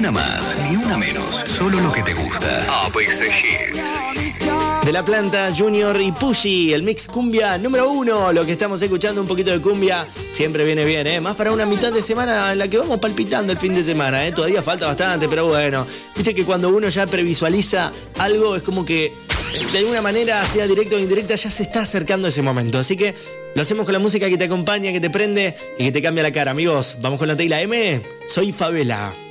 una más, ni una menos. Solo lo que te gusta. ABC Hits. De La Planta, Junior y Pushy, el mix cumbia número 1. Lo que estamos escuchando, un poquito de cumbia, siempre viene bien, ¿eh? Más para una mitad de semana en la que vamos palpitando el fin de semana, ¿eh? Todavía falta bastante, pero bueno. Viste que cuando uno ya previsualiza algo, es como que de alguna manera, sea directa o indirecta, ya se está acercando ese momento. Así que lo hacemos con la música que te acompaña, que te prende y que te cambia la cara. Amigos, vamos con la tecla M. Soy Favela.